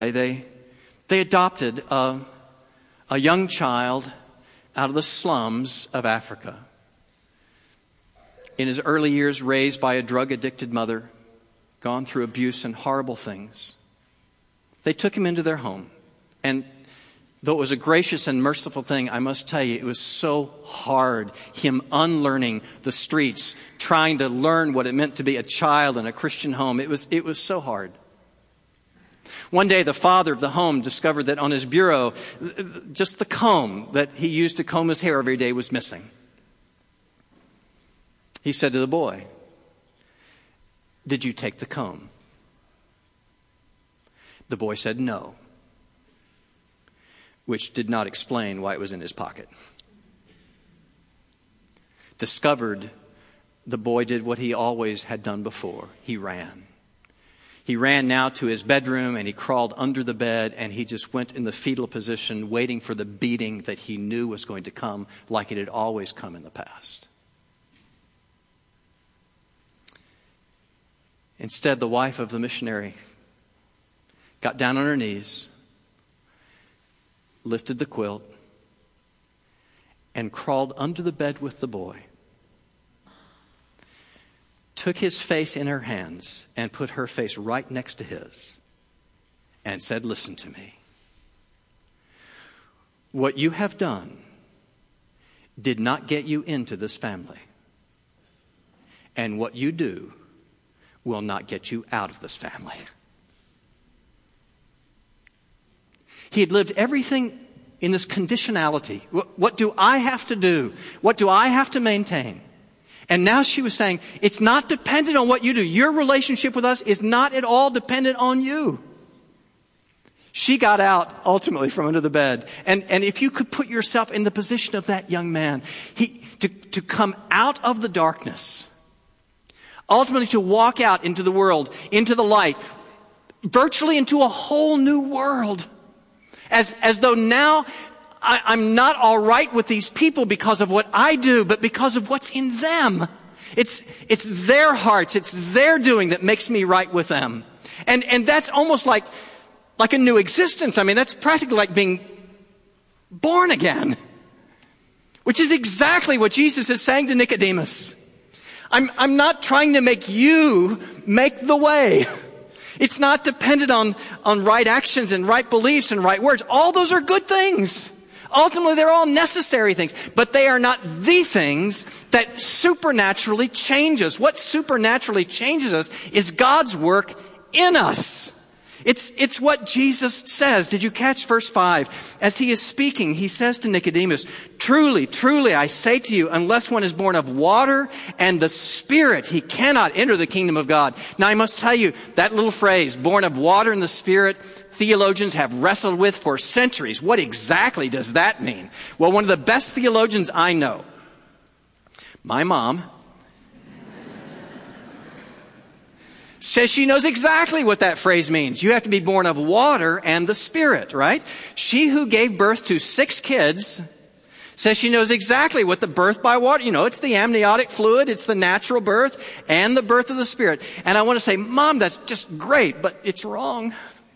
They adopted a young child out of the slums of Africa. In his early years, raised by a drug-addicted mother, gone through abuse and horrible things. They took him into their home. And though it was a gracious and merciful thing, I must tell you, it was so hard, him unlearning the streets, trying to learn what it meant to be a child in a Christian home. It was so hard. One day, the father of the home discovered that on his bureau, just the comb that he used to comb his hair every day was missing. He said to the boy, "Did you take the comb?" The boy said no, which did not explain why it was in his pocket. Discovered, the boy did what he always had done before. He ran. He ran now to his bedroom and he crawled under the bed and he just went in the fetal position, waiting for the beating that he knew was going to come like it had always come in the past. Instead, the wife of the missionary got down on her knees, lifted the quilt, and crawled under the bed with the boy. Took his face in her hands and put her face right next to his and said, "Listen to me. What you have done did not get you into this family. And what you do will not get you out of this family." He had lived everything in this conditionality. What do I have to do? What do I have to maintain? And now she was saying, it's not dependent on what you do. Your relationship with us is not at all dependent on you. She got out ultimately from under the bed. And if you could put yourself in the position of that young man, to come out of the darkness, ultimately to walk out into the world, into the light, virtually into a whole new world. As though now I'm not all right with these people because of what I do, but because of what's in them. It's their hearts, it's their doing that makes me right with them. And that's almost like a new existence. I mean, that's practically like being born again. Which is exactly what Jesus is saying to Nicodemus. I'm not trying to make you make the way. It's not dependent on right actions and right beliefs and right words. All those are good things. Ultimately, they're all necessary things, but they are not the things that supernaturally change us. What supernaturally changes us is God's work in us. It's what Jesus says. Did you catch verse 5? As he is speaking, he says to Nicodemus, "Truly, truly, I say to you, unless one is born of water and the Spirit, he cannot enter the kingdom of God." Now, I must tell you, that little phrase, born of water and the Spirit, theologians have wrestled with for centuries. What exactly does that mean? Well, one of the best theologians I know, my mom, says she knows exactly what that phrase means. You have to be born of water and the Spirit, right? She who gave birth to 6 kids says she knows exactly what the birth by water, it's the amniotic fluid, it's the natural birth and the birth of the Spirit. And I want to say, Mom, that's just great, but it's wrong.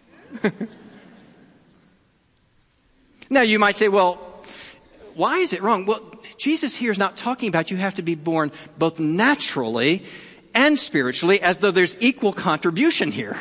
Now you might say, well, why is it wrong? Well, Jesus here is not talking about you have to be born both naturally and spiritually, as though there's equal contribution here.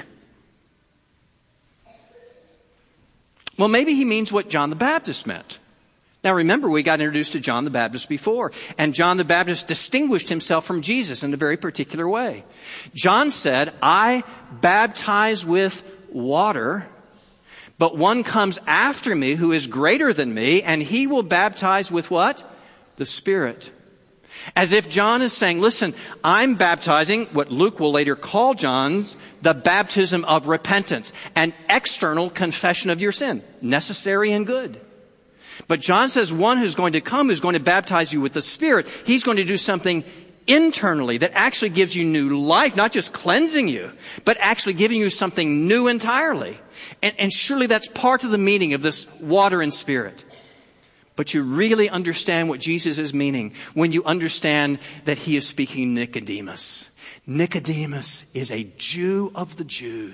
Well, maybe he means what John the Baptist meant. Now remember, we got introduced to John the Baptist before, and John the Baptist distinguished himself from Jesus in a very particular way. John said, "I baptize with water, but one comes after me who is greater than me, and he will baptize with" what? The Spirit. As if John is saying, listen, I'm baptizing what Luke will later call John's the baptism of repentance, an external confession of your sin, necessary and good. But John says one who's going to come, who's going to baptize you with the Spirit, he's going to do something internally that actually gives you new life, not just cleansing you, but actually giving you something new entirely. And surely that's part of the meaning of this water and Spirit. But you really understand what Jesus is meaning when you understand that he is speaking Nicodemus. Nicodemus is a Jew of the Jews.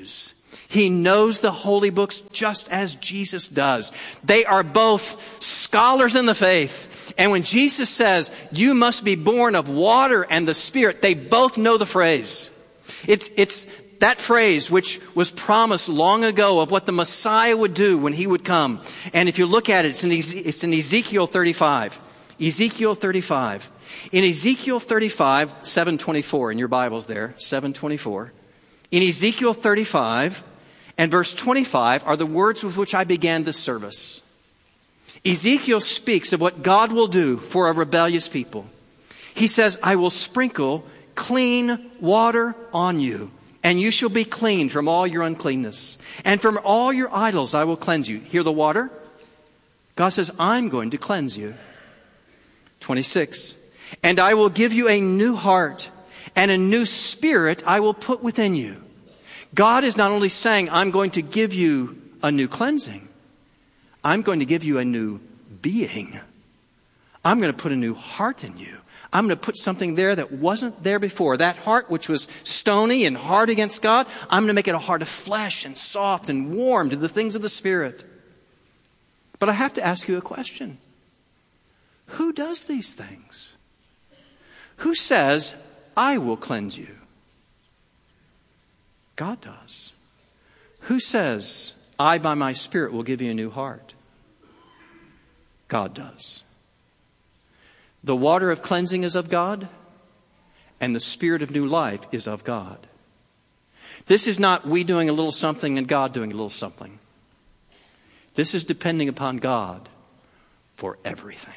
He knows the holy books just as Jesus does. They are both scholars in the faith. And when Jesus says, you must be born of water and the Spirit, they both know the phrase. It's that phrase which was promised long ago of what the Messiah would do when he would come. And if you look at it, it's in Ezekiel 35. Ezekiel 35. In Ezekiel 35, 7:24, in your Bibles there, 7:24. In Ezekiel 35 and verse 25 are the words with which I began this service. Ezekiel speaks of what God will do for a rebellious people. He says, I will sprinkle clean water on you, and you shall be clean from all your uncleanness. And from all your idols I will cleanse you. Hear the water? God says, I'm going to cleanse you. 26. And I will give you a new heart, and a new spirit I will put within you. God is not only saying, I'm going to give you a new cleansing. I'm going to give you a new being. I'm going to put a new heart in you. I'm going to put something there that wasn't there before. That heart which was stony and hard against God, I'm going to make it a heart of flesh and soft and warm to the things of the Spirit. But I have to ask you a question. Who does these things? Who says, I will cleanse you? God does. Who says, I by my Spirit will give you a new heart? God does. The water of cleansing is of God, and the Spirit of new life is of God. This is not we doing a little something and God doing a little something. This is depending upon God for everything.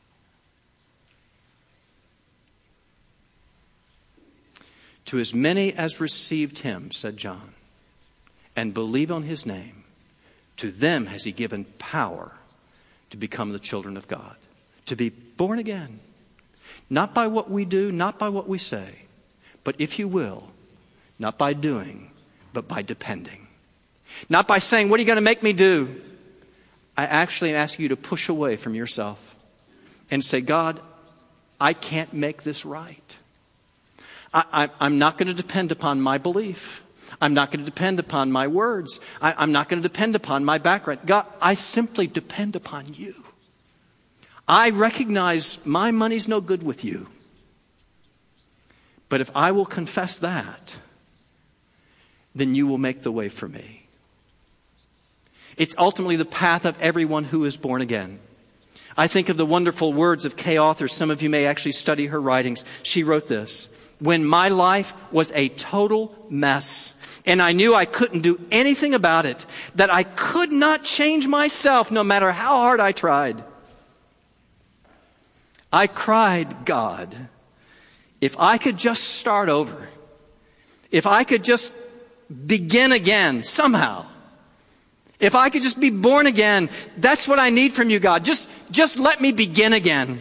To as many as received him, said John, and believe on his name, to them has he given power to become the children of God, to be born again. Not by what we do, not by what we say, but if you will, not by doing, but by depending. Not by saying, what are you going to make me do? I actually ask you to push away from yourself and say, God, I can't make this right. I'm not going to depend upon my belief. I'm not going to depend upon my words. I'm not going to depend upon my background. God, I simply depend upon you. I recognize my money's no good with you. But if I will confess that, then you will make the way for me. It's ultimately the path of everyone who is born again. I think of the wonderful words of Kay Arthur. Some of you may actually study her writings. She wrote this. When my life was a total mess and I knew I couldn't do anything about it, that I could not change myself no matter how hard I tried, I cried, God, if I could just start over, if I could just begin again somehow, if I could just be born again, that's what I need from you, God. Just let me begin again.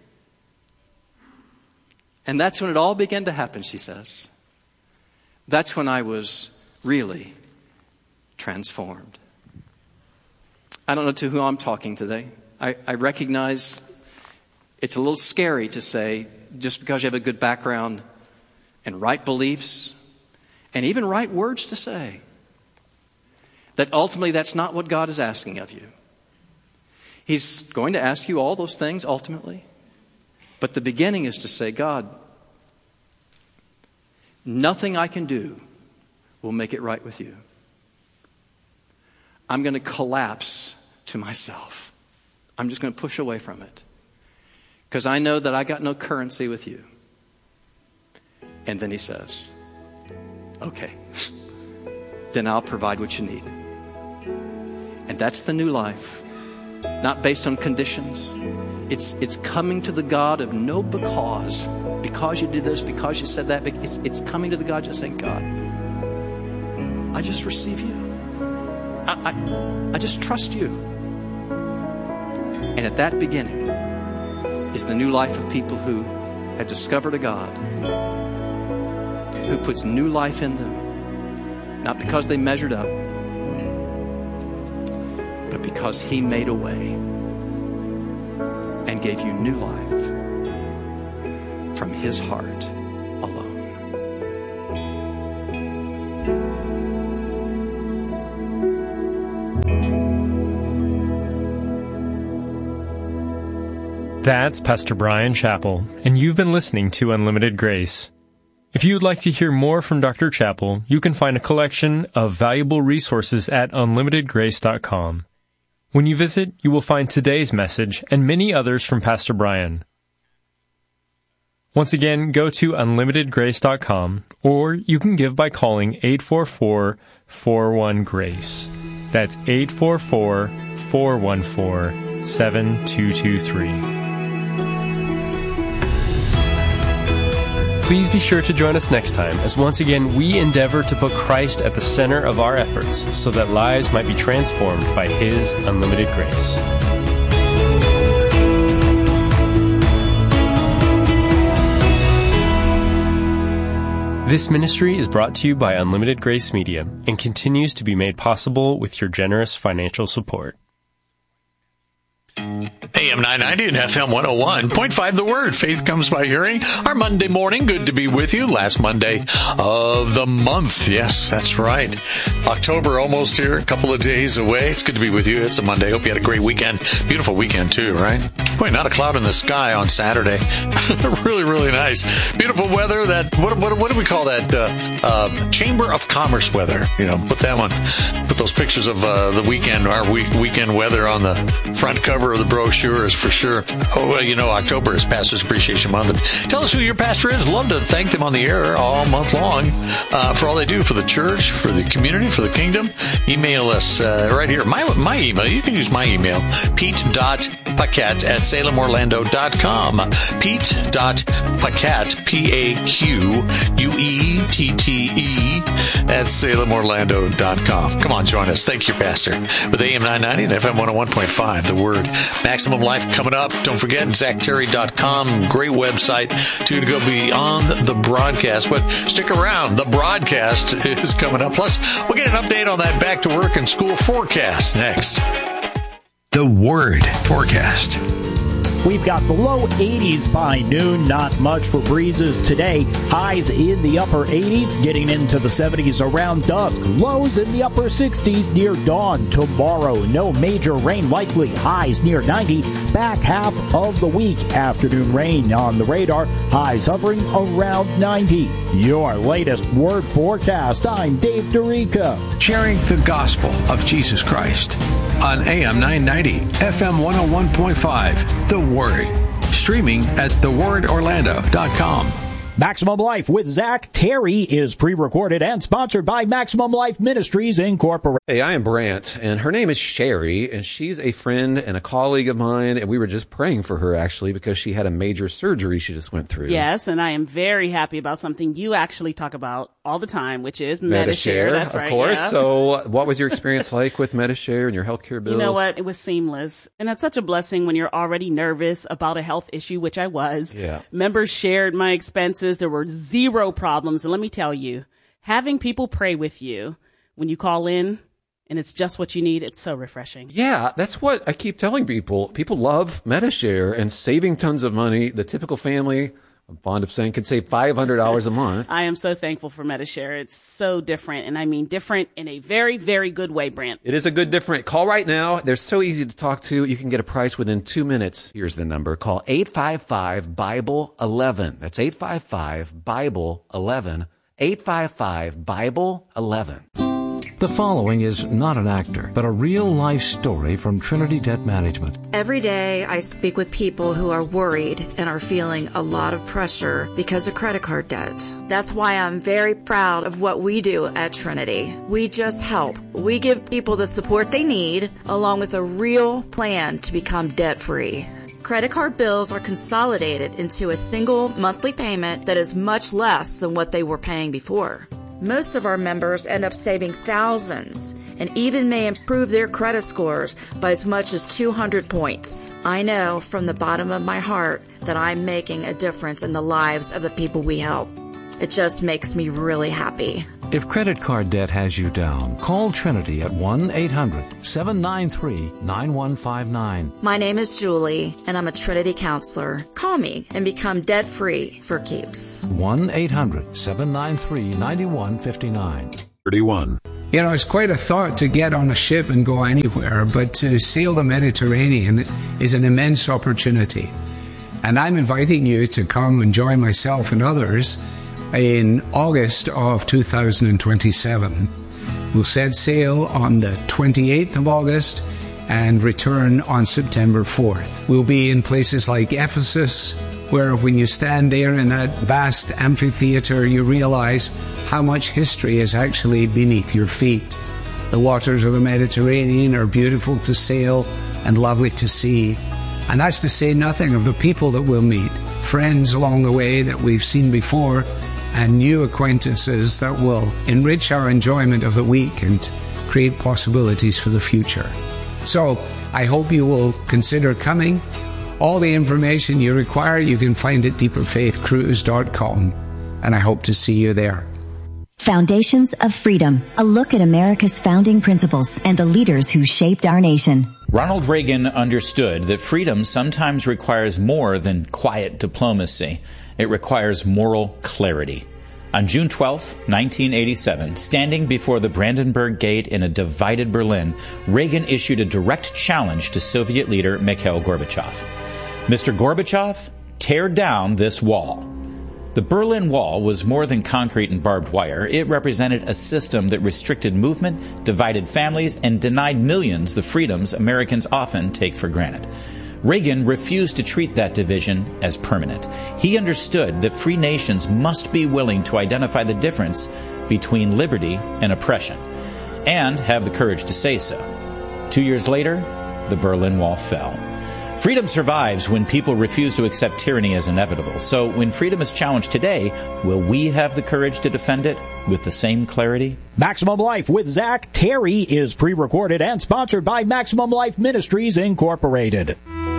And that's when it all began to happen, she says. That's when I was really transformed. I don't know to who I'm talking today. I recognize it's a little scary to say, just because you have a good background and right beliefs and even right words to say, that ultimately that's not what God is asking of you. He's going to ask you all those things ultimately. But the beginning is to say, God, nothing I can do will make it right with you. I'm going to collapse to myself. I'm just going to push away from it. Because I know that I got no currency with you. And then he says, okay, then I'll provide what you need. And that's the new life. Not based on conditions. It's coming to the God of no because you did this, because you said that. It's coming to the God just saying, God, I just receive you. I just trust you. And at that beginning is the new life of people who have discovered a God who puts new life in them. Not because they measured up, but because he made a way and gave you new life from his heart alone. That's Pastor Brian Chappell, and you've been listening to Unlimited Grace. If you would like to hear more from Dr. Chappell, you can find a collection of valuable resources at unlimitedgrace.com. When you visit, you will find today's message and many others from Pastor Brian. Once again, go to unlimitedgrace.com, or you can give by calling 844-41-GRACE. That's 844-414-7223. Please be sure to join us next time, as once again we endeavor to put Christ at the center of our efforts so that lives might be transformed by His unlimited grace. This ministry is brought to you by Unlimited Grace Media and continues to be made possible with your generous financial support. AM 990 and FM 101.5 The Word. Faith comes by hearing. Our Monday morning, good to be with you. Last Monday of the month. Yes, that's right. October almost here, a couple of days away. It's good to be with you. It's a Monday. Hope you had a great weekend. Beautiful weekend too, right? Boy, not a cloud in the sky on Saturday. Really, really nice. Beautiful weather. That what do we call that? Chamber of Commerce weather. You know, put that one. Put those pictures of the weekend, our weekend weather on the front cover of the brochures for sure. Oh, well, you know, October is Pastor's Appreciation Month. Tell us who your pastor is. Love to thank them on the air all month long for all they do for the church, for the community, for the kingdom. Email us right here. My email. You can use my email. Pete.Paquette@SalemOrlando.com. Pete.Paquette, Paquette @SalemOrlando.com. Come on, join us. Thank you, Pastor. With AM 990 and FM 101.5, The Word. Maximum Life coming up. Don't forget, ZachTerry.com. Great website to go beyond the broadcast. But stick around. The broadcast is coming up. Plus, we'll get an update on that back to work and school forecast next. The Word forecast. We've got the low 80s by noon, not much for breezes today. Highs in the upper 80s, getting into the 70s around dusk. Lows in the upper 60s near dawn tomorrow. No major rain likely. Highs near 90. Back half of the week, afternoon rain on the radar. Highs hovering around 90. Your latest Word forecast. I'm Dave Dorica. Sharing the gospel of Jesus Christ on AM 990, FM 101.5, The Word. Streaming at thewordorlando.com. Maximum Life with Zach Terry is pre-recorded and sponsored by Maximum Life Ministries, Incorporated. Hey, I am Brant, and her name is Sherry, and she's a friend and a colleague of mine, and we were just praying for her, actually, because she had a major surgery she just went through. Yes, and I am very happy about something you actually talk about all the time, which is Medi-Share. That's right, of course. Yeah. So what was your experience like with Medi-Share and your healthcare bills? You know what? It was seamless. And that's such a blessing when you're already nervous about a health issue, which I was. Yeah. Members shared my expenses. There were zero problems. And let me tell you, having people pray with you when you call in and it's just what you need, it's so refreshing. Yeah, that's what I keep telling people. People love Medi-Share and saving tons of money. The typical family, I'm fond of saying, can save $500 a month. I am so thankful for Medi-Share. It's so different, and I mean different in a very, very good way, Brant. It is a good different. Call right now. They're so easy to talk to. You can get a price within 2 minutes. Here's the number. Call 855-BIBLE-11. That's 855-BIBLE-11. 855-BIBLE-11. The following is not an actor, but a real-life story from Trinity Debt Management. Every day I speak with people who are worried and are feeling a lot of pressure because of credit card debt. That's why I'm very proud of what we do at Trinity. We just help. We give people the support they need, along with a real plan to become debt-free. Credit card bills are consolidated into a single monthly payment that is much less than what they were paying before. Most of our members end up saving thousands and even may improve their credit scores by as much as 200 points. I know from the bottom of my heart that I'm making a difference in the lives of the people we help. It just makes me really happy. If credit card debt has you down, call Trinity at 1-800-793-9159. My name is Julie, and I'm a Trinity counselor. Call me and become debt-free for keeps. 1-800-793-9159. 31. You know, it's quite a thought to get on a ship and go anywhere, but to sail the Mediterranean is an immense opportunity. And I'm inviting you to come and join myself and others in August of 2027. We'll set sail on the 28th of August and return on September 4th. We'll be in places like Ephesus, where when you stand there in that vast amphitheater, you realize how much history is actually beneath your feet. The waters of the Mediterranean are beautiful to sail and lovely to see. And that's to say nothing of the people that we'll meet, friends along the way that we've seen before, and new acquaintances that will enrich our enjoyment of the week and create possibilities for the future. So I hope you will consider coming. All the information you require you can find at deeperfaithcruise.com, and I hope to see you there. Foundations of Freedom, a look at America's founding principles and the leaders who shaped our nation. Ronald Reagan understood that freedom sometimes requires more than quiet diplomacy. It requires moral clarity. On June 12, 1987, standing before the Brandenburg Gate in a divided Berlin, Reagan issued a direct challenge to Soviet leader Mikhail Gorbachev. Mr. Gorbachev, tear down this wall. The Berlin Wall was more than concrete and barbed wire. It represented a system that restricted movement, divided families, and denied millions the freedoms Americans often take for granted. Reagan refused to treat that division as permanent. He understood that free nations must be willing to identify the difference between liberty and oppression, and have the courage to say so. 2 years later, the Berlin Wall fell. Freedom survives when people refuse to accept tyranny as inevitable. So when freedom is challenged today, will we have the courage to defend it with the same clarity? Maximum Life with Zach Terry is pre-recorded and sponsored by Maximum Life Ministries, Incorporated.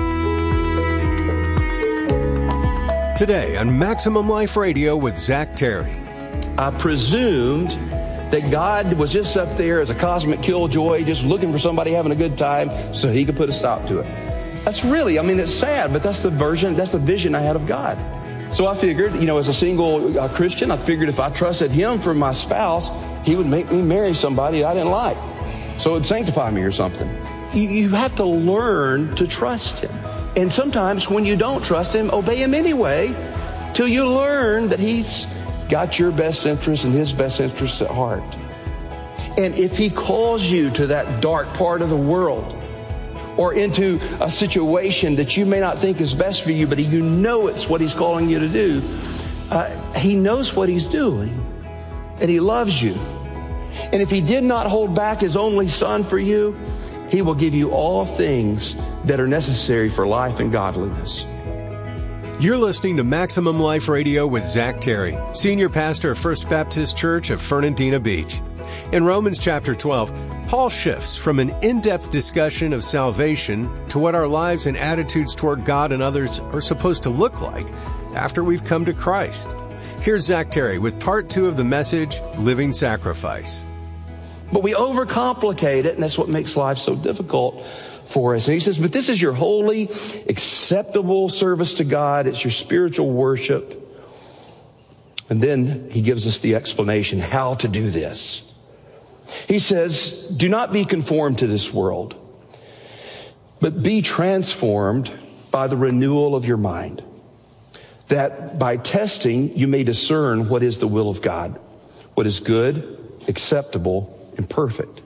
Today on Maximum Life Radio with Zach Terry. I presumed that God was just up there as a cosmic killjoy, just looking for somebody having a good time so he could put a stop to it. That's really, it's sad, but that's the vision I had of God. So I figured, as a single Christian, I figured if I trusted him for my spouse, he would make me marry somebody I didn't like. So it would sanctify me or something. You have to learn to trust him. And sometimes when you don't trust him, obey him anyway, till you learn that he's got your best interest and his best interest at heart. And if he calls you to that dark part of the world, or into a situation that you may not think is best for you, but you know it's what he's calling you to do, he knows what he's doing, and he loves you. And if he did not hold back his only son for you, he will give you all things that are necessary for life and godliness. You're listening to Maximum Life Radio with Zach Terry, Senior Pastor of First Baptist Church of Fernandina Beach. In Romans chapter 12, Paul shifts from an in-depth discussion of salvation to what our lives and attitudes toward God and others are supposed to look like after we've come to Christ. Here's Zach Terry with part 2 of the message, Living Sacrifice. But we overcomplicate it, and that's what makes life so difficult for us. And he says, but this is your holy, acceptable service to God. It's your spiritual worship. And then he gives us the explanation how to do this. He says, do not be conformed to this world, but be transformed by the renewal of your mind, that by testing you may discern what is the will of God, what is good, acceptable, and perfect.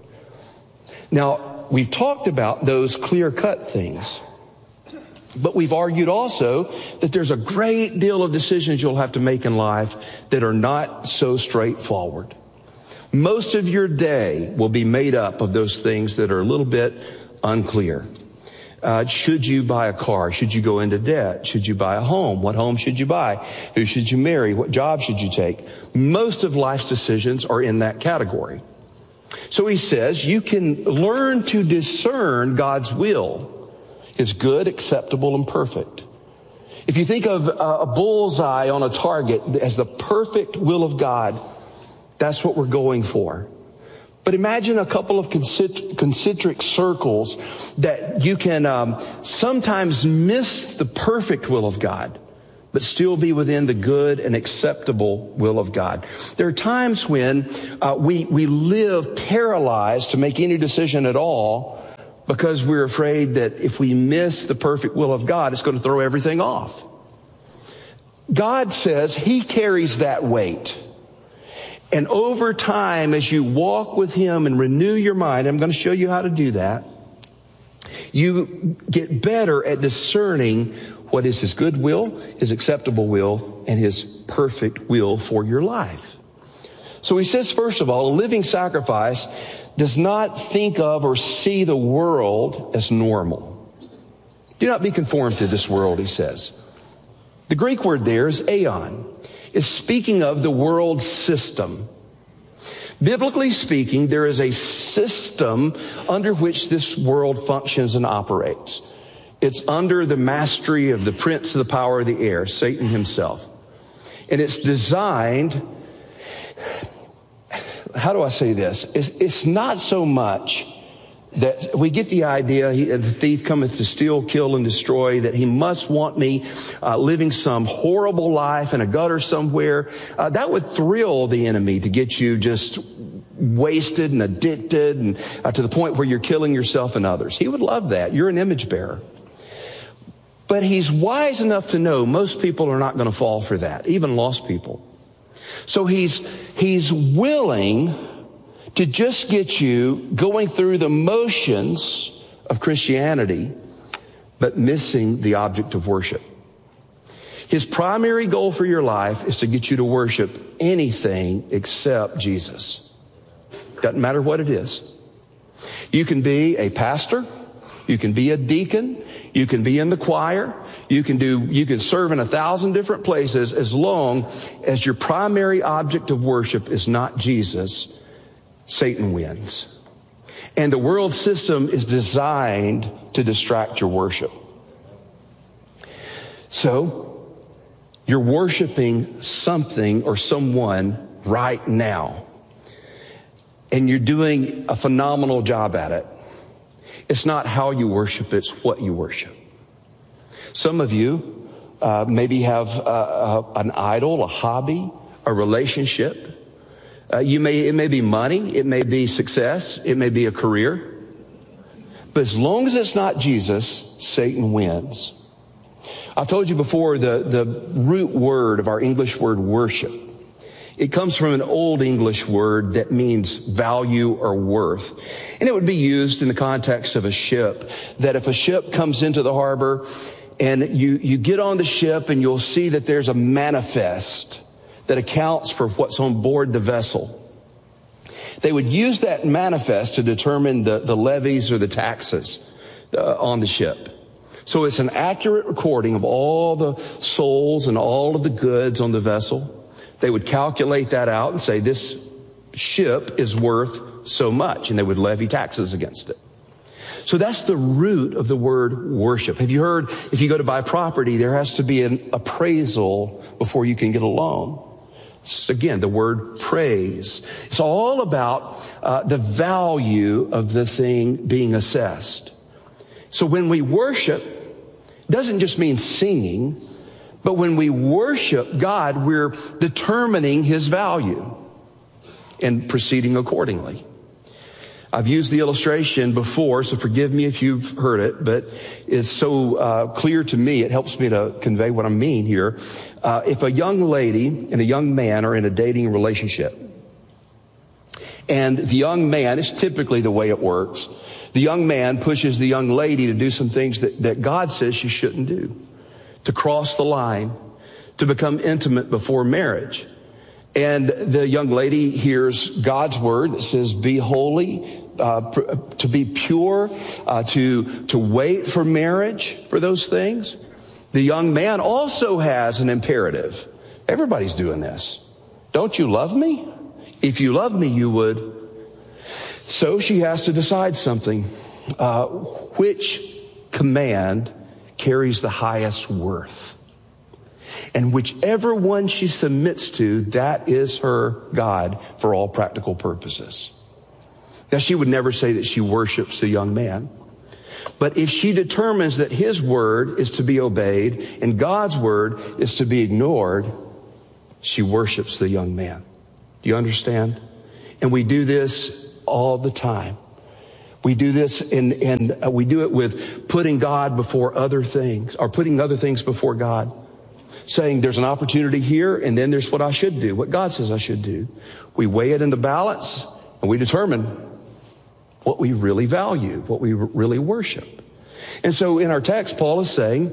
Now, we've talked about those clear-cut things, but we've argued also that there's a great deal of decisions you'll have to make in life that are not so straightforward. Most of your day will be made up of those things that are a little bit unclear. Should you buy a car? Should you go into debt? Should you buy a home? What home should you buy? Who should you marry? What job should you take? Most of life's decisions are in that category. So he says you can learn to discern God's will is good, acceptable, and perfect. If you think of a bullseye on a target as the perfect will of God, that's what we're going for. But imagine a couple of concentric circles that you can sometimes miss the perfect will of God, but still be within the good and acceptable will of God. There are times when we live paralyzed to make any decision at all because we're afraid that if we miss the perfect will of God, it's going to throw everything off. God says he carries that weight. And over time, as you walk with him and renew your mind, I'm going to show you how to do that, you get better at discerning what is his good will, his acceptable will, and his perfect will for your life. So he says, first of all, a living sacrifice does not think of or see the world as normal. Do not be conformed to this world, he says. The Greek word there is aeon. It's speaking of the world system. Biblically speaking, there is a system under which this world functions and operates. It's under the mastery of the prince of the power of the air, Satan himself. And it's designed, how do I say this? It's not so much that we get the idea, the thief cometh to steal, kill, and destroy, that he must want me living some horrible life in a gutter somewhere. That would thrill the enemy, to get you just wasted and addicted and to the point where you're killing yourself and others. He would love that. You're an image bearer. But he's wise enough to know most people are not going to fall for that, even lost people. So he's willing to just get you going through the motions of Christianity, but missing the object of worship. His primary goal for your life is to get you to worship anything except Jesus. Doesn't matter what it is. You can be a pastor. You can be a deacon. You can be in the choir. You can serve in 1,000 different places, as long as your primary object of worship is not Jesus. Satan wins. And the world system is designed to distract your worship. So, you're worshiping something or someone right now. And you're doing a phenomenal job at it. It's not how you worship, it's what you worship. Some of you maybe have an idol, a hobby, a relationship. It may be money, it may be success, it may be a career. But as long as it's not Jesus, Satan wins. I've told you before the root word of our English word worship. It comes from an old English word that means value or worth. And it would be used in the context of a ship, that if a ship comes into the harbor and you get on the ship and you'll see that there's a manifest that accounts for what's on board the vessel. They would use that manifest to determine the levies or the taxes on the ship. So it's an accurate recording of all the souls and all of the goods on the vessel. They would calculate that out and say, this ship is worth so much, and they would levy taxes against it. So that's the root of the word worship. Have you heard, if you go to buy property, there has to be an appraisal before you can get a loan? It's, again, the word praise. It's all about the value of the thing being assessed. So when we worship, it doesn't just mean singing, but when we worship God, we're determining his value and proceeding accordingly. I've used the illustration before, so forgive me if you've heard it, but it's so clear to me, it helps me to convey what I mean here. If a young lady and a young man are in a dating relationship, and the young man, is typically the way it works, the young man pushes the young lady to do some things that God says she shouldn't do, to cross the line, to become intimate before marriage. And the young lady hears God's word that says, be holy, to be pure, to wait for marriage, for those things. The young man also has an imperative. Everybody's doing this. Don't you love me? If you love me, you would. So she has to decide something. Which command carries the highest worth? And whichever one she submits to, that is her God for all practical purposes. Now, she would never say that she worships the young man. But if she determines that his word is to be obeyed and God's word is to be ignored, she worships the young man. Do you understand? And we do this all the time. We do this and we do it with putting God before other things, or putting other things before God. Saying there's an opportunity here, and then there's what I should do, what God says I should do. We weigh it in the balance, and we determine what we really value, what we really worship. And so in our text, Paul is saying,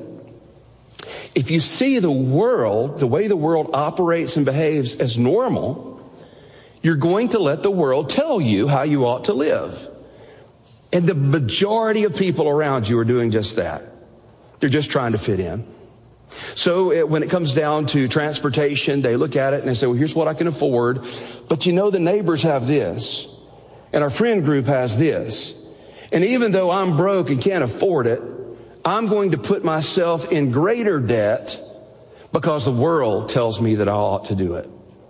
if you see the world, the way the world operates and behaves as normal, you're going to let the world tell you how you ought to live. And the majority of people around you are doing just that. They're just trying to fit in. So when it comes down to transportation, they look at it and they say, well, here's what I can afford. But you know, the neighbors have this, and our friend group has this. And even though I'm broke and can't afford it, I'm going to put myself in greater debt because the world tells me that I ought to do it.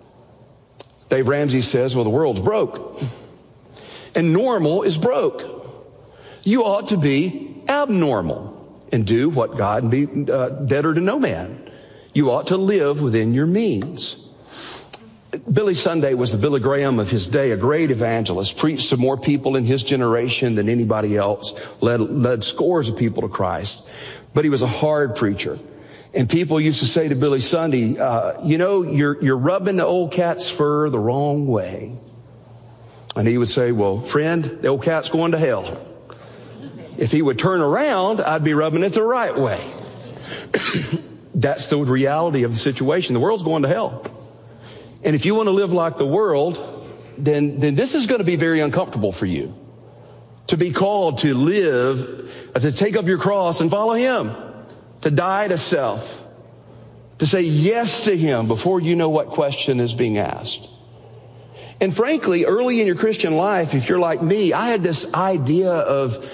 Dave Ramsey says, well, the world's broke. And normal is broke. You ought to be abnormal and do what God, and be debtor to no man. You ought to live within your means. Billy Sunday was the Billy Graham of his day, a great evangelist, preached to more people in his generation than anybody else, led scores of people to Christ. But he was a hard preacher. And people used to say to Billy Sunday, you know, you're rubbing the old cat's fur the wrong way. And he would say, well, friend, the old cat's going to hell. If he would turn around, I'd be rubbing it the right way. That's the reality of the situation. The world's going to hell. And if you want to live like the world, then this is going to be very uncomfortable for you. To be called to live, to take up your cross and follow Him. To die to self. To say yes to Him before you know what question is being asked. And frankly, early in your Christian life, if you're like me, I had this idea of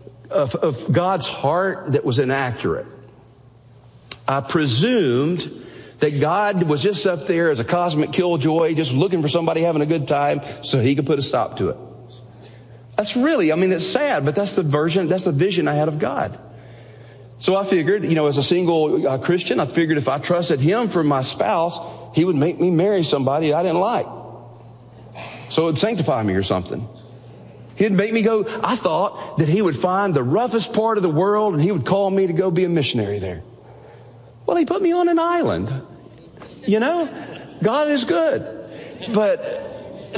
God's heart that was inaccurate. I presumed that God was just up there as a cosmic killjoy, just looking for somebody having a good time so He could put a stop to it. That's really, I mean, it's sad, but that's the vision I had of God. So I figured, you know, as a single Christian, I figured if I trusted Him for my spouse, He would make me marry somebody I didn't like. So it would sanctify me or something. He'd make me go, I thought that He would find the roughest part of the world and He would call me to go be a missionary there. Well, He put me on an island. You know, God is good. But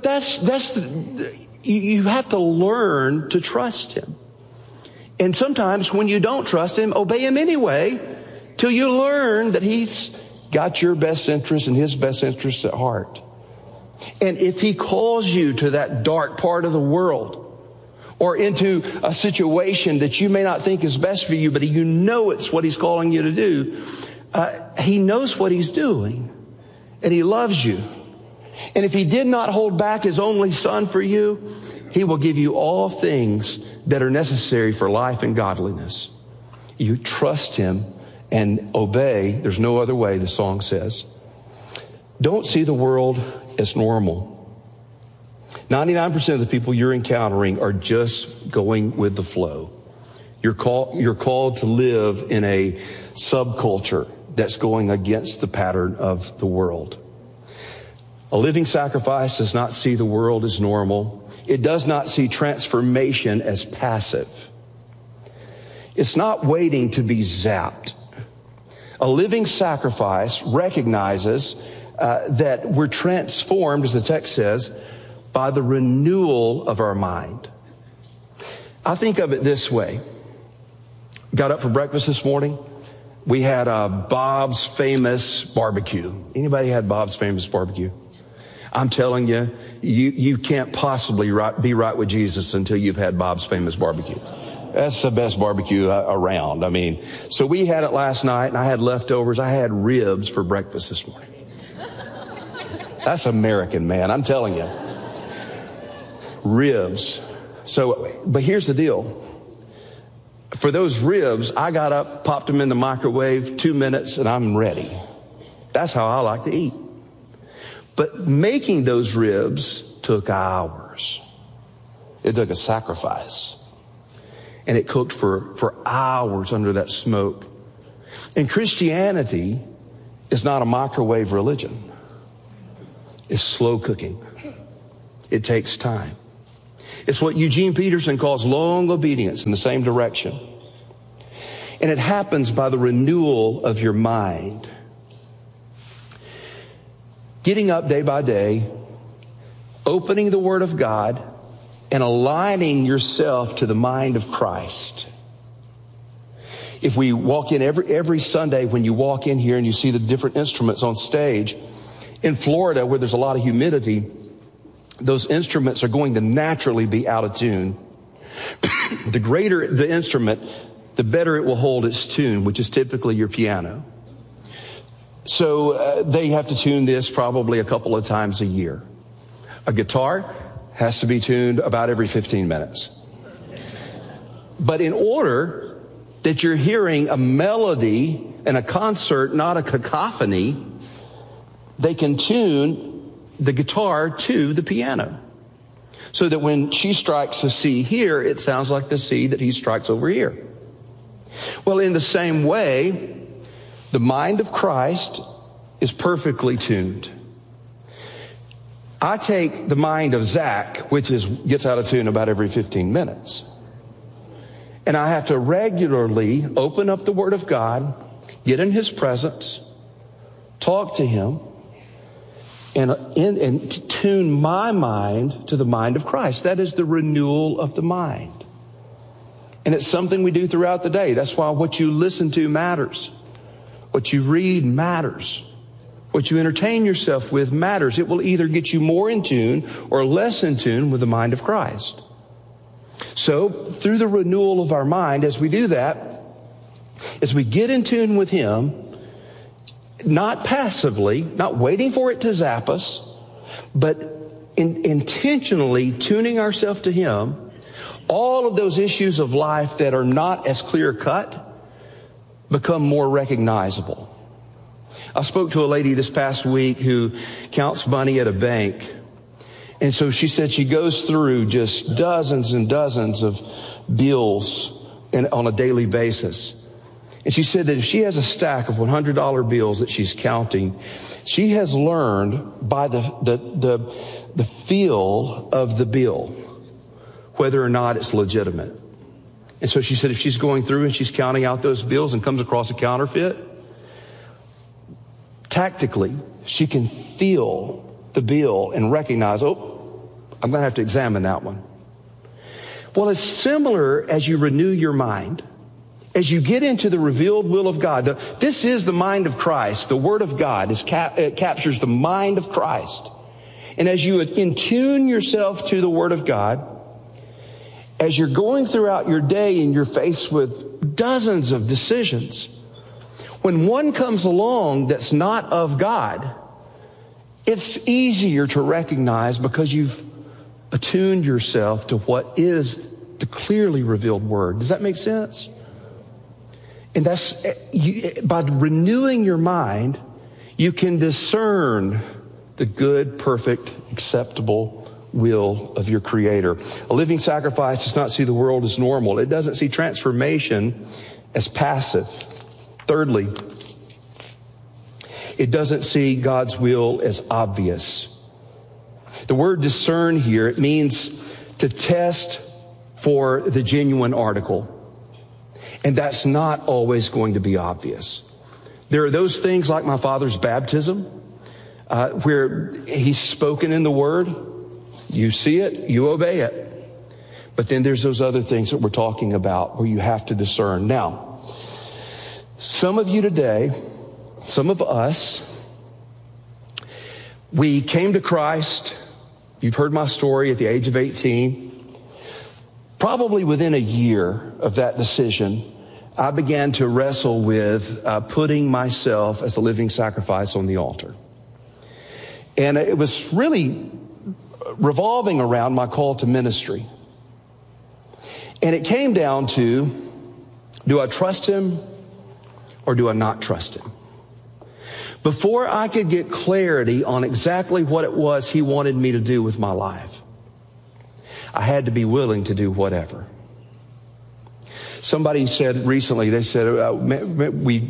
you have to learn to trust Him. And sometimes when you don't trust Him, obey Him anyway till you learn that He's got your best interest and His best interest at heart. And if He calls you to that dark part of the world or into a situation that you may not think is best for you, but you know it's what He's calling you to do, He knows what He's doing and He loves you. And if He did not hold back His only Son for you, He will give you all things that are necessary for life and godliness. You trust Him and obey. There's no other way, the song says. Don't see the world as normal. 99% of the people you're encountering are just going with the flow. You're called to live in a subculture that's going against the pattern of the world. A living sacrifice does not see the world as normal. It does not see transformation as passive. It's not waiting to be zapped. A living sacrifice recognizes that we're transformed, as the text says, by the renewal of our mind. I think of it this way. Got up for breakfast this morning. We had Bob's Famous Barbecue. Anybody had Bob's Famous Barbecue? I'm telling you, you can't possibly be right with Jesus until you've had Bob's Famous Barbecue. That's the best barbecue around. I mean, so we had it last night and I had leftovers. I had ribs for breakfast this morning. That's American, man. I'm telling you. Ribs. So, but here's the deal. For those ribs, I got up, popped them in the microwave, 2 minutes, and I'm ready. That's how I like to eat. But making those ribs took hours. It took a sacrifice. And it cooked for hours under that smoke. And Christianity is not a microwave religion. It's slow cooking. It takes time. It's what Eugene Peterson calls long obedience in the same direction. And it happens by the renewal of your mind. Getting up day by day, opening the Word of God, and aligning yourself to the mind of Christ. If we walk in every Sunday, when you walk in here and you see the different instruments on stage, in Florida where there's a lot of humidity, those instruments are going to naturally be out of tune. The greater the instrument, the better it will hold its tune, which is typically your piano. So they have to tune this probably a couple of times a year. A guitar has to be tuned about every 15 minutes. But in order that you're hearing a melody in a concert, not a cacophony, they can tune the guitar to the piano. So that when she strikes a C here, it sounds like the C that he strikes over here. Well, in the same way, the mind of Christ is perfectly tuned. I take the mind of Zach, which gets out of tune about every 15 minutes. And I have to regularly open up the Word of God, get in His presence, talk to Him, and tune my mind to the mind of Christ. That is the renewal of the mind. And it's something we do throughout the day. That's why what you listen to matters. What you read matters. What you entertain yourself with matters. It will either get you more in tune or less in tune with the mind of Christ. So, through the renewal of our mind, as we do that, as we get in tune with Him, not passively, not waiting for it to zap us, but intentionally tuning ourselves to Him, all of those issues of life that are not as clear cut become more recognizable. I spoke to a lady this past week who counts money at a bank. And so she said she goes through just dozens and dozens of bills on a daily basis. And she said that if she has a stack of $100 bills that she's counting, she has learned by the feel of the bill whether or not it's legitimate. And so she said if she's going through and she's counting out those bills and comes across a counterfeit, tactically, she can feel the bill and recognize, oh, I'm going to have to examine that one. Well, it's similar as you renew your mind. As you get into the revealed will of God, this is the mind of Christ. The Word of God it captures the mind of Christ. And as you attune yourself to the Word of God, as you're going throughout your day and you're faced with dozens of decisions, when one comes along that's not of God, it's easier to recognize because you've attuned yourself to what is the clearly revealed Word. Does that make sense? And that's, by renewing your mind, you can discern the good, perfect, acceptable will of your Creator. A living sacrifice does not see the world as normal. It doesn't see transformation as passive. Thirdly, it doesn't see God's will as obvious. The word discern here, it means to test for the genuine article. And that's not always going to be obvious. There are those things like my father's baptism, where he's spoken in the Word. You see it, you obey it. But then there's those other things that we're talking about where you have to discern. Now, some of you today, some of us, we came to Christ. You've heard my story at the age of 18. Probably within a year of that decision, I began to wrestle with putting myself as a living sacrifice on the altar. And it was really revolving around my call to ministry. And it came down to, do I trust Him or do I not trust Him? Before I could get clarity on exactly what it was He wanted me to do with my life, I had to be willing to do whatever. Somebody said recently, they said,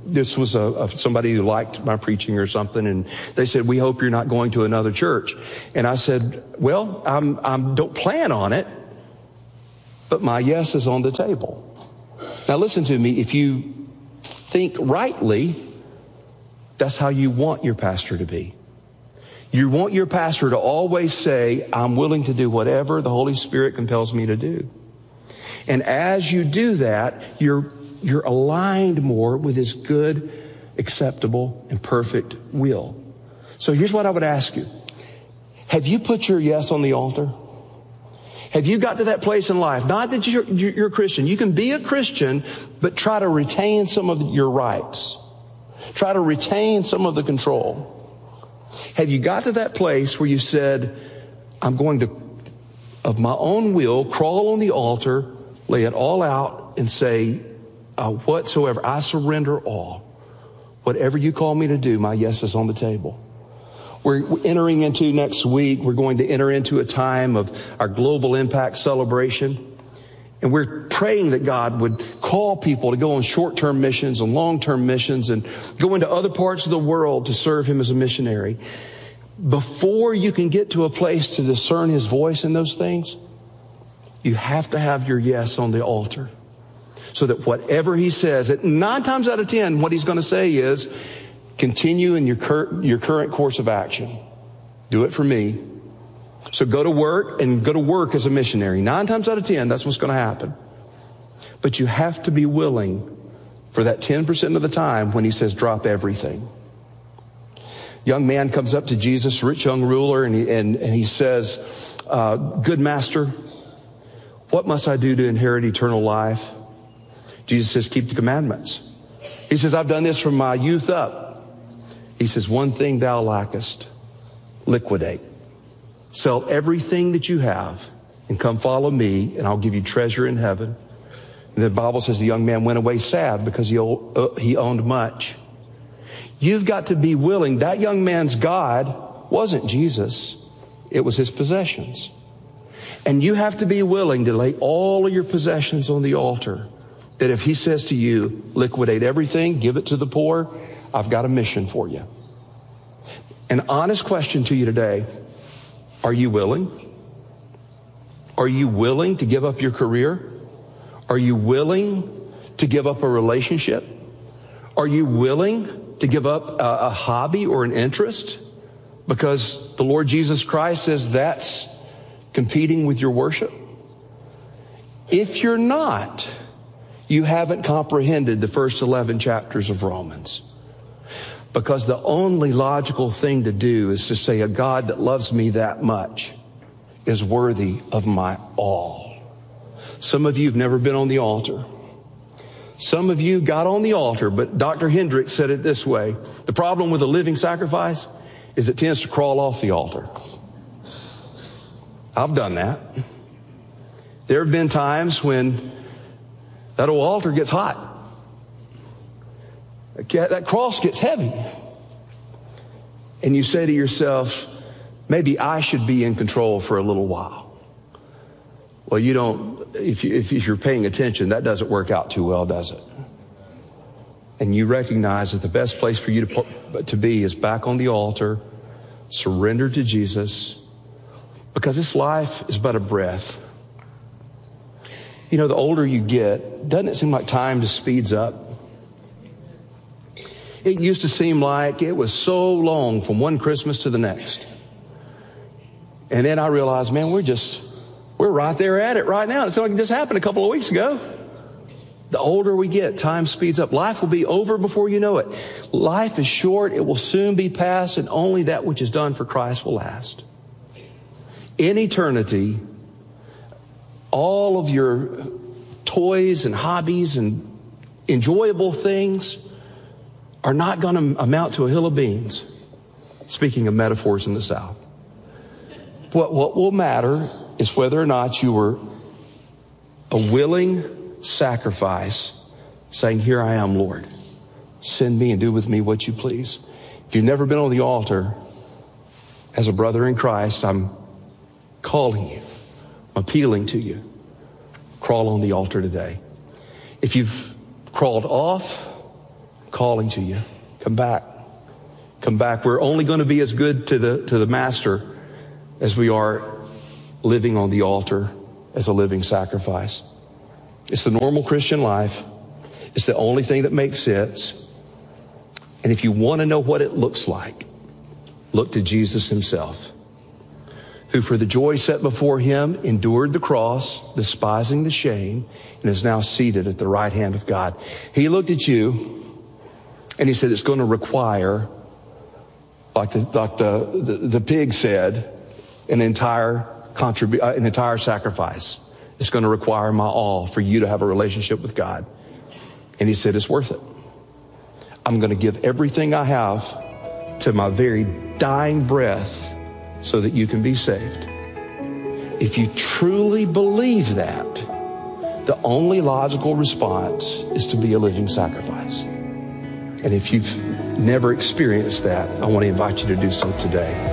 this was somebody who liked my preaching or something, and they said, we hope you're not going to another church. And I said, well, I don't plan on it, but my yes is on the table. Now listen to me, if you think rightly, that's how you want your pastor to be. You want your pastor to always say, I'm willing to do whatever the Holy Spirit compels me to do. And as you do that, you're aligned more with His good, acceptable, and perfect will. So here's what I would ask you. Have you put your yes on the altar? Have you got to that place in life? Not that you're a Christian. You can be a Christian, but try to retain some of your rights. Try to retain some of the control. Have you got to that place where you said, I'm going to, of my own will, crawl on the altar, lay it all out, and say, whatsoever, I surrender all. Whatever you call me to do, my yes is on the table. We're entering into next week, we're going to enter into a time of our Global Impact celebration. And we're praying that God would call people to go on short-term missions and long-term missions and go into other parts of the world to serve Him as a missionary. Before you can get to a place to discern His voice in those things, you have to have your yes on the altar. So that whatever He says, 9 times out of 10, what He's going to say is, continue in your current course of action. Do it for me. So go to work as a missionary. 9 times out of 10, that's what's going to happen. But you have to be willing for that 10% of the time when He says, drop everything. Young man comes up to Jesus, rich young ruler, and he says, good master, what must I do to inherit eternal life? Jesus says, keep the commandments. He says, I've done this from my youth up. He says, one thing thou lackest, liquidate. Sell everything that you have and come follow me, and I'll give you treasure in heaven. And the Bible says the young man went away sad because he owned much. You've got to be willing. That young man's God wasn't Jesus. It was his possessions. And you have to be willing to lay all of your possessions on the altar. That if He says to you, liquidate everything, give it to the poor, I've got a mission for you. An honest question to you today. Are you willing? Are you willing to give up your career? Are you willing to give up a relationship? Are you willing to give up a hobby or an interest? Because the Lord Jesus Christ says that's competing with your worship. If you're not, you haven't comprehended the first 11 chapters of Romans. Because the only logical thing to do is to say a God that loves me that much is worthy of my all. Some of you have never been on the altar. Some of you got on the altar, but Dr. Hendricks said it this way. The problem with a living sacrifice is it tends to crawl off the altar. I've done that. There have been times when that old altar gets hot. That cross gets heavy. And you say to yourself, maybe I should be in control for a little while. Well, you don't, if you're paying attention, that doesn't work out too well, does it? And you recognize that the best place for you to be is back on the altar, surrendered to Jesus, because this life is but a breath. You know, the older you get, doesn't it seem like time just speeds up? It used to seem like it was so long from one Christmas to the next. And then I realized, man, we're right there at it right now. It's like it just happened a couple of weeks ago. The older we get, time speeds up. Life will be over before you know it. Life is short. It will soon be past, and only that which is done for Christ will last. In eternity, all of your toys and hobbies and enjoyable things are not going to amount to a hill of beans. Speaking of metaphors in the South. What will matter is whether or not you were a willing sacrifice saying, here I am, Lord. Send me and do with me what you please. If you've never been on the altar, as a brother in Christ, I'm calling you. I'm appealing to you. Crawl on the altar today. If you've crawled off, calling to you. Come back. Come back. We're only going to be as good to the Master as we are living on the altar as a living sacrifice. It's the normal Christian life. It's the only thing that makes sense. And if you want to know what it looks like, look to Jesus himself, who for the joy set before him endured the cross, despising the shame, and is now seated at the right hand of God. He looked at you and he said, it's going to require, like the pig said, an entire sacrifice. It's going to require my all for you to have a relationship with God. And he said, it's worth it. I'm going to give everything I have to my very dying breath so that you can be saved. If you truly believe that, the only logical response is to be a living sacrifice. And if you've never experienced that, I want to invite you to do so today.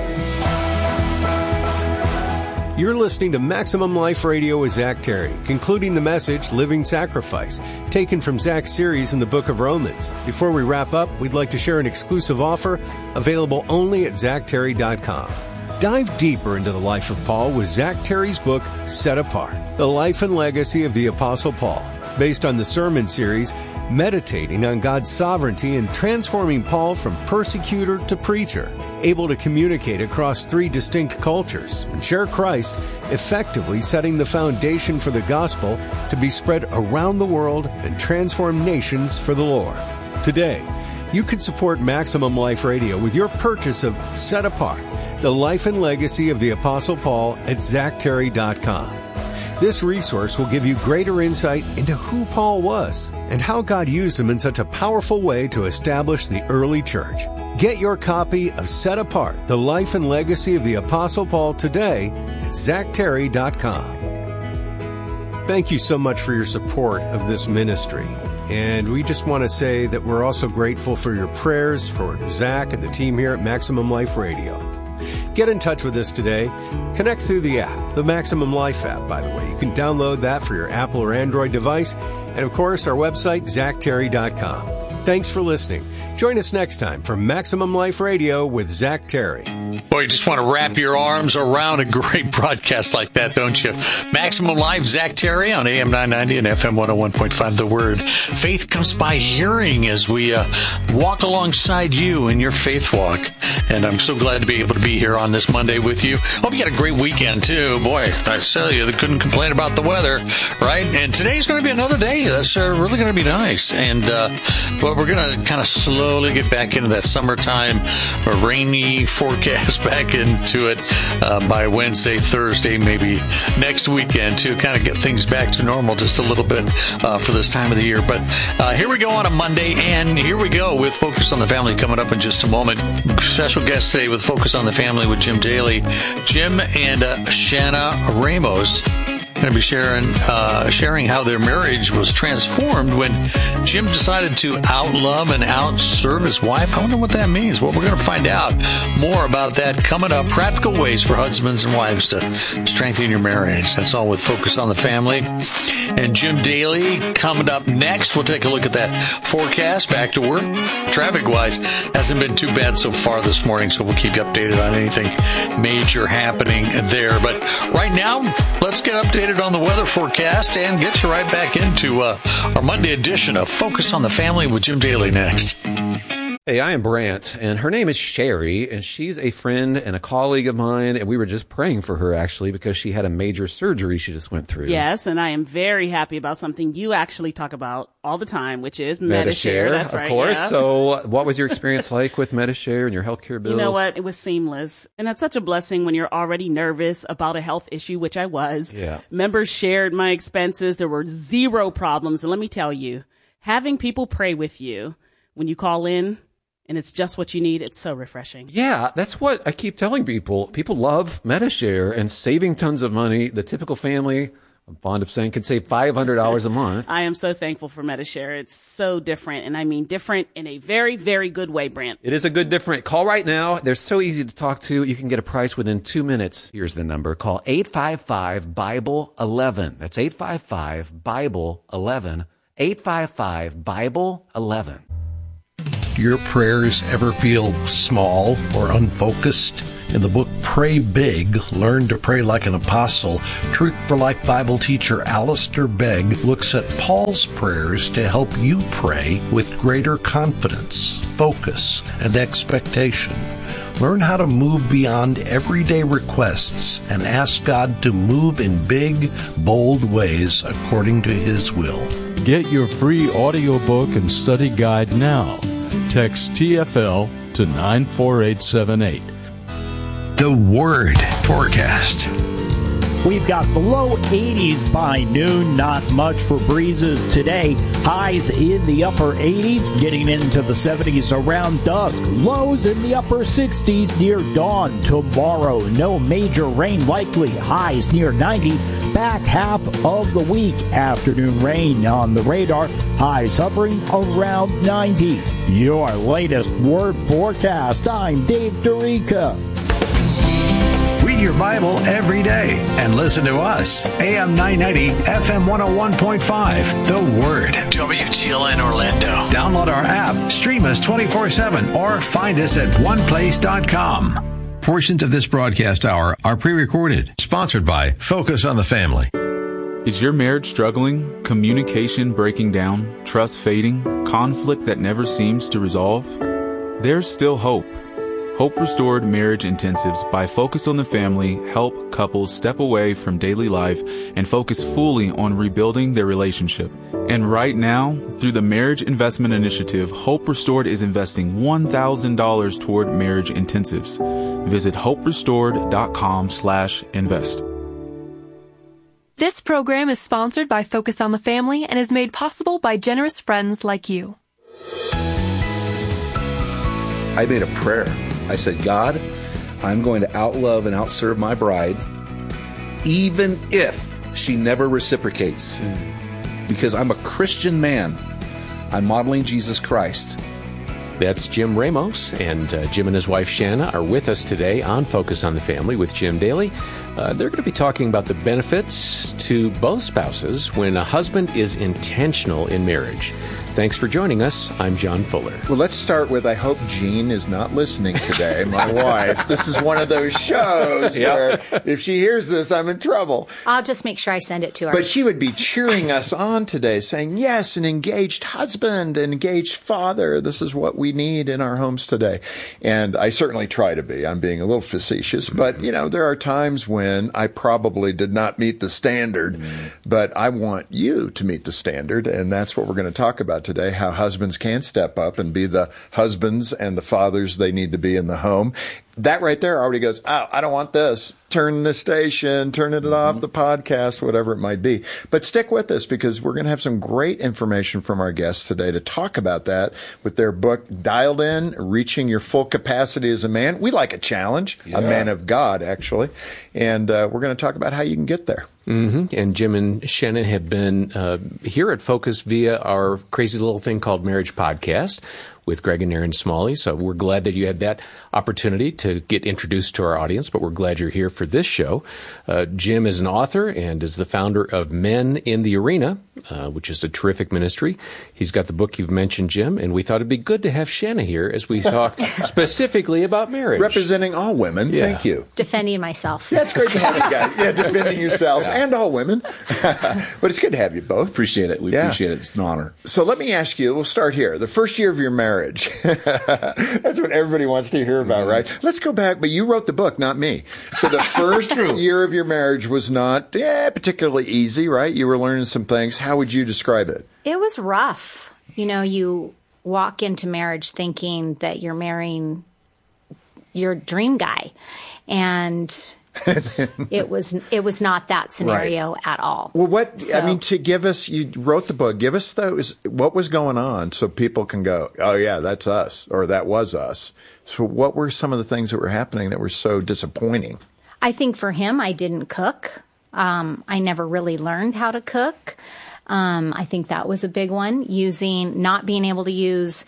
You're listening to Maximum Life Radio with Zach Terry, concluding the message, Living Sacrifice, taken from Zach's series in the book of Romans. Before we wrap up, we'd like to share an exclusive offer available only at ZachTerry.com. Dive deeper into the life of Paul with Zach Terry's book, Set Apart, The Life and Legacy of the Apostle Paul, based on the sermon series, meditating on God's sovereignty and transforming Paul from persecutor to preacher, able to communicate across 3 distinct cultures and share Christ, effectively setting the foundation for the gospel to be spread around the world and transform nations for the Lord. Today, you can support Maximum Life Radio with your purchase of Set Apart, The Life and Legacy of the Apostle Paul at ZachTerry.com. This resource will give you greater insight into who Paul was and how God used him in such a powerful way to establish the early church. Get your copy of Set Apart, The Life and Legacy of the Apostle Paul today at ZachTerry.com. Thank you so much for your support of this ministry. And we just want to say that we're also grateful for your prayers for Zach and the team here at Maximum Life Radio. Get in touch with us today. Connect through the app, the Maximum Life app, by the way. You can download that for your Apple or Android device. And, of course, our website, ZachTerry.com. Thanks for listening. Join us next time for Maximum Life Radio with Zach Terry. Boy, you just want to wrap your arms around a great broadcast like that, don't you? Maximum Life, Zach Terry on AM 990 and FM 101.5 The Word. Faith comes by hearing as we walk alongside you in your faith walk. And I'm so glad to be able to be here on this Monday with you. Hope you had a great weekend, too. Boy, I tell you, they couldn't complain about the weather, right? And today's going to be another day that's really going to be nice. And but we're going to kind of slowly get back into that summertime rainy forecast, back into it by Wednesday, Thursday, maybe next weekend to kind of get things back to normal just a little bit for this time of the year. But here we go on a Monday, and here we go with Focus on the Family coming up in just a moment. Special guest today with Focus on the Family with Jim Daly. Jim and Shanna Ramos going to be sharing how their marriage was transformed when Jim decided to outlove and outserve his wife. I wonder what that means. Well, we're going to find out more about that coming up. Practical ways for husbands and wives to strengthen your marriage. That's all with Focus on the Family. And Jim Daly coming up next. We'll take a look at that forecast. Back to work. Traffic-wise, hasn't been too bad so far this morning, so we'll keep you updated on anything major happening there. But right now, let's get updated on the weather forecast and get you right back into our Monday edition of Focus on the Family with Jim Daly next. Hey, I am Brant, and her name is Sherry, and she's a friend and a colleague of mine, and we were just praying for her, actually, because she had a major surgery she just went through. Yes, and I am very happy about something you actually talk about all the time, which is Medi-Share. That's right, of course. Yeah. So what was your experience like with Medi-Share and your healthcare bills? You know what? It was seamless. And that's such a blessing when you're already nervous about a health issue, which I was. Yeah. Members shared my expenses. There were 0 problems. And let me tell you, having people pray with you when you call in, and it's just what you need, it's so refreshing. Yeah, that's what I keep telling people. People love Medi-Share and saving tons of money. The typical family, I'm fond of saying, can save $500 a month. I am so thankful for Medi-Share. It's so different, and I mean different in a very, very good way, Brant. It is a good different. Call right now. They're so easy to talk to. You can get a price within 2 minutes. Here's the number. Call 855-BIBLE-11. That's 855-BIBLE-11. 855-BIBLE-11. Do your prayers ever feel small or unfocused? In the book Pray Big, Learn to Pray Like an Apostle, Truth for Life Bible teacher Alistair Begg looks at Paul's prayers to help you pray with greater confidence, focus, and expectation. Learn how to move beyond everyday requests and ask God to move in big, bold ways according to His will. Get your free audiobook and study guide now. Text TFL to 94878. The Word Forecast. We've got the low 80s by noon, not much for breezes today. Highs in the upper 80s, getting into the 70s around dusk. Lows in the upper 60s near dawn. Tomorrow, no major rain likely. Highs near 90. Back half of the week, afternoon rain on the radar. Highs hovering around 90. Your latest Word Forecast. I'm Dave Dorica. Read your Bible every day and listen to us. AM 990, FM 101.5. The Word. WTLN Orlando. Download our app, stream us 24/7, or find us at oneplace.com. Portions of this broadcast hour are pre-recorded. Sponsored by Focus on the Family. Is your marriage struggling? Communication breaking down? Trust fading? Conflict that never seems to resolve? There's still hope. Hope Restored Marriage Intensives by Focus on the Family help couples step away from daily life and focus fully on rebuilding their relationship. And right now, through the Marriage Investment Initiative, Hope Restored is investing $1,000 toward marriage intensives. Visit hoperestored.com/invest. This program is sponsored by Focus on the Family and is made possible by generous friends like you. I made a prayer. I said, God, I'm going to outlove and outserve my bride, even if she never reciprocates. Because I'm a Christian man. I'm modeling Jesus Christ. That's Jim Ramos, and Jim and his wife Shanna are with us today on Focus on the Family with Jim Daly. They're going to be talking about the benefits to both spouses when a husband is intentional in marriage. Thanks for joining us. I'm John Fuller. Well, let's start with, I hope Jean is not listening today, my wife. This is one of those shows where if she hears this, I'm in trouble. I'll just make sure I send it to her. But she would be cheering us on today, saying, yes, an engaged husband, an engaged father. This is what we need in our homes today. And I certainly try to be. I'm being a little facetious. But, you know, there are times when I probably did not meet the standard. But I want you to meet the standard. And that's what we're going to talk about today, how husbands can step up and be the husbands and the fathers they need to be in the home. That right there already goes, oh, I don't want this. Turn the station, turn it off, the podcast, whatever it might be. But stick with us because we're going to have some great information from our guests today to talk about that with their book, Dialed In, Reaching Your Full Capacity as a Man. We like a challenge, a man of God, actually. And we're going to talk about how you can get there. And Jim and Shannon have been here at Focus via our crazy little thing called Marriage Podcast with Greg and Aaron Smalley. So we're glad that you had that opportunity to get introduced to our audience, but we're glad you're here for this show. Jim is an author and is the founder of Men in the Arena, which is a terrific ministry. He's got the book you've mentioned, Jim, and we thought it'd be good to have Shanna here as we talk specifically about marriage. Representing all women. Yeah. Thank you. Defending myself. Yeah, it's great to have you guys. Yeah, defending yourself and all women. But it's good to have you both. Appreciate it. We appreciate it. It's an honor. So let me ask you, we'll start here. The first year of your marriage. That's what everybody wants to hear about, right? Let's go back, but you wrote the book, not me. So the first year of your marriage was not particularly easy, right? You were learning some things. How would you describe it? It was rough. You know, you walk into marriage thinking that you're marrying your dream guy. And it was not that scenario at all. Well, to give us, you wrote the book, give us what was going on so people can go, oh yeah, that's us, or that was us. So what were some of the things that were happening that were so disappointing? I think for him, I didn't cook. I never really learned how to cook. I think that was a big one. Not being able to use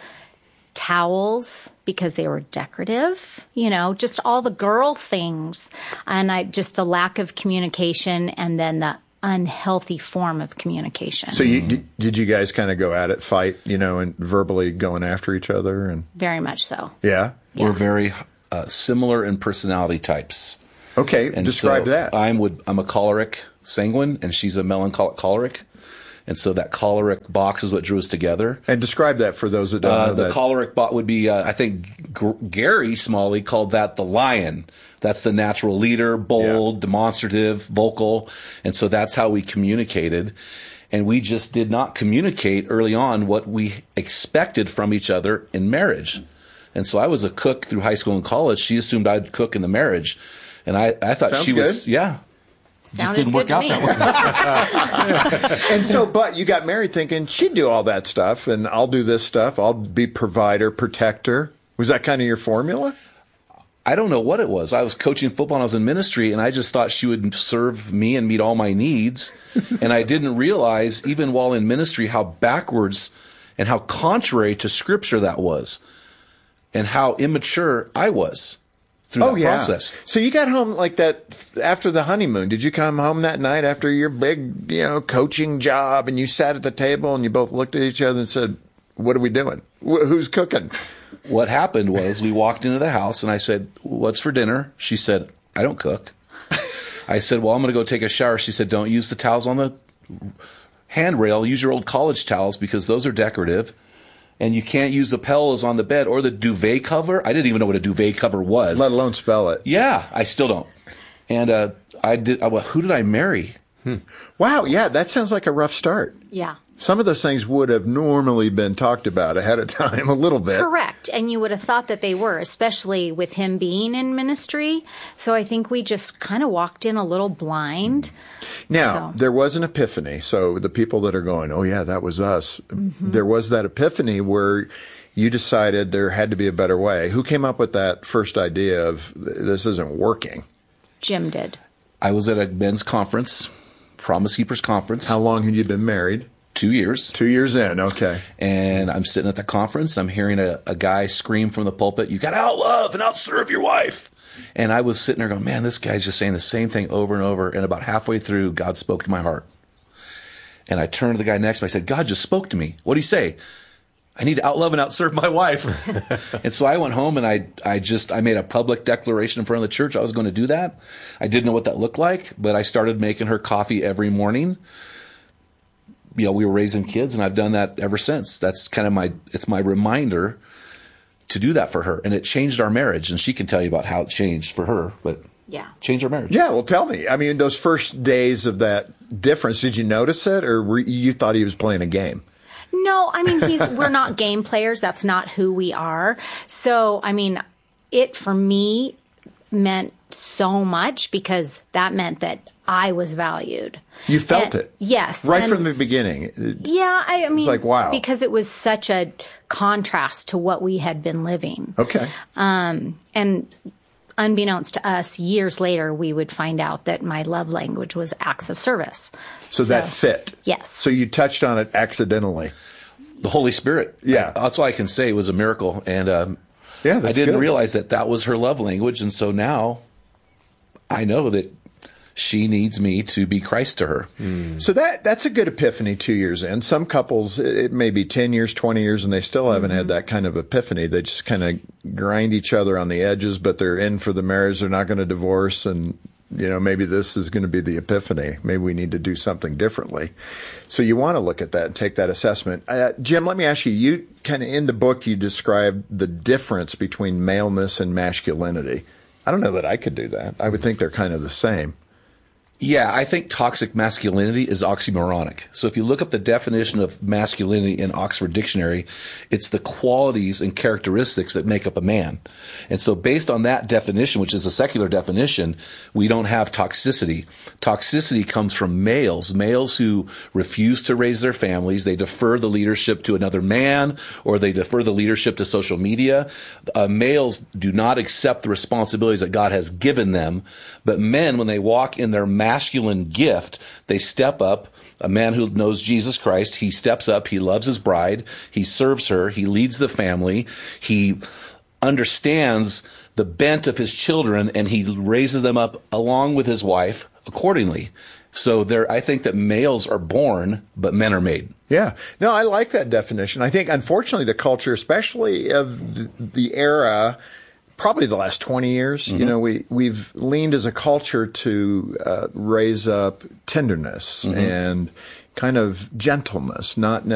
towels because they were decorative, just all the girl things. And just the lack of communication and then unhealthy form of communication. So did you guys kind of go at it, fight, and verbally going after each other? And Very much so. Yeah? We're very similar in personality types. Okay, And describe so that. I'm a choleric sanguine, and she's a melancholic choleric. And so that choleric box is what drew us together. And describe that for those that don't know The that. choleric box would be, I think Gary Smalley called that the lion. That's the natural leader, bold, demonstrative, vocal. And so that's how we communicated. And we just did not communicate early on what we expected from each other in marriage. And so I was a cook through high school and college. She assumed I'd cook in the marriage. And I thought Sounds she was, good. Just didn't work out that way. And so, but you got married thinking she'd do all that stuff and I'll do this stuff. I'll be provider, protector. Was that kind of your formula? I don't know what it was. I was coaching football and I was in ministry, and I just thought she would serve me and meet all my needs. And I didn't realize, even while in ministry, how backwards and how contrary to Scripture that was, and how immature I was through that process. So you got home like that after the honeymoon. Did you come home that night after your big, coaching job, and you sat at the table and you both looked at each other and said, "What are we doing? Who's cooking?" What happened was we walked into the house and I said, "What's for dinner?" She said, "I don't cook." I said, "Well, I'm going to go take a shower." She said, "Don't use the towels on the handrail. Use your old college towels because those are decorative. And you can't use the pillows on the bed or the duvet cover." I didn't even know what a duvet cover was. Let alone spell it. Yeah, I still don't. And who did I marry? Wow, yeah, that sounds like a rough start. Yeah. Some of those things would have normally been talked about ahead of time a little bit. Correct. And you would have thought that they were, especially with him being in ministry. So I think we just kind of walked in a little blind. Now, there was an epiphany. So the people that are going, "Oh, yeah, that was us." Mm-hmm. There was that epiphany where you decided there had to be a better way. Who came up with that first idea of this isn't working? Jim did. I was at a men's conference, Promise Keepers conference. How long had you been married? 2 years. 2 years in, okay. And I'm sitting at the conference. I'm hearing a guy scream from the pulpit, "You got to outlove and outserve your wife." And I was sitting there going, man, this guy's just saying the same thing over and over. And about halfway through, God spoke to my heart. And I turned to the guy next to me. I said, "God just spoke to me. What did he say?" "I need to outlove and outserve my wife." And so I went home and I made a public declaration in front of the church I was going to do that. I didn't know what that looked like, but I started making her coffee every morning. We were raising kids, and I've done that ever since. That's kind of it's my reminder to do that for her. And it changed our marriage, and she can tell you about how it changed for her, but changed our marriage. Yeah, well, tell me. I mean, those first days of that difference, did you notice it, or you thought he was playing a game? No, I mean, we're not game players. That's not who we are. So, I mean, it for me meant so much because that meant that I was valued. You felt it? Yes. Right from the beginning. Yeah, I mean, it's like, wow. Because it was such a contrast to what we had been living. Okay. And unbeknownst to us, years later, we would find out that my love language was acts of service. So that fit. Yes. So you touched on it accidentally. The Holy Spirit. Yeah. That's all I can say. It was a miracle. And I didn't realize that was her love language. And so now I know that she needs me to be Christ to her. So that's a good epiphany 2 years in. Some couples, it may be 10 years, 20 years, and they still haven't had that kind of epiphany. They just kind of grind each other on the edges, but they're in for the marriage. They're not going to divorce. And, maybe this is going to be the epiphany. Maybe we need to do something differently. So you want to look at that and take that assessment. Jim, let me ask you, you kind of in the book, you describe the difference between maleness and masculinity. I don't know that I could do that. I would think they're kind of the same. Yeah, I think toxic masculinity is oxymoronic. So if you look up the definition of masculinity in Oxford Dictionary, it's the qualities and characteristics that make up a man. And so based on that definition, which is a secular definition, we don't have toxicity. Toxicity comes from males who refuse to raise their families. They defer the leadership to another man, or they defer the leadership to social media. Males do not accept the responsibilities that God has given them. But men, when they walk in their masculine gift, they step up. A man who knows Jesus Christ, he steps up, he loves his bride, he serves her, he leads the family, he understands the bent of his children, and he raises them up along with his wife accordingly. So I think that males are born, but men are made. Yeah. No, I like that definition. I think, unfortunately, the culture, especially of the era, probably the last 20 years, we've leaned as a culture to raise up tenderness and kind of gentleness, not necessarily